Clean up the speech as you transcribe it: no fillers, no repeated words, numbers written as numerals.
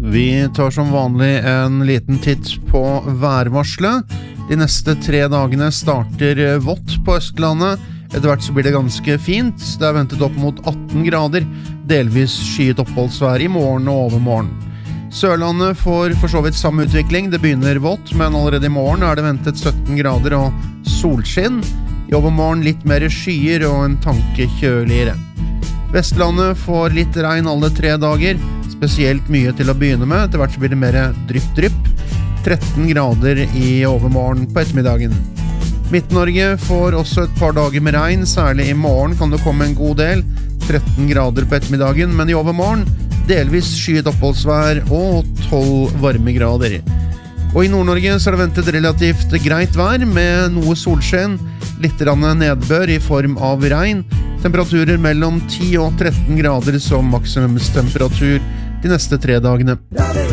Vi tar som vanlig en liten titt på værvarselet. De neste 3 dagene starter vått på Østlandet. Etter hvert så blir det ganske fint. Det ventet opp mot 18 grader, delvis skyet oppholdsvær I morgen og overmorgen. Sørlandet får for så vidt samme utvikling. Det begynner vått, men allerede I morgen det ventet 17 grader og solskinn. I overmorgen litt mer skyer og en tanke kjøligere. Vestlandet får litt regn alle 3 dager, spesielt mye til å begynne med. Etter hvert så blir det mer drypp-drypp. 13 grader I overmorgen på ettermiddagen. Midt-Norge får også et par dager med regn, særlig I morgen kan det komme en god del. 13 grader på ettermiddagen, men I overmorgen delvis skyet oppholdsvær og 12 varmegrader. Og I Nord-Norge så det ventet relativt greit vær med noe solskinn, litt nedbør I form av regn, temperaturer mellom 10 og 13 grader som maksimumstemperatur de neste 3 dagene.